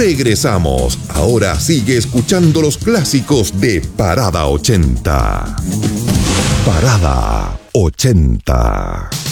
Regresamos. Ahora sigue escuchando los clásicos de Parada 80. Parada 80.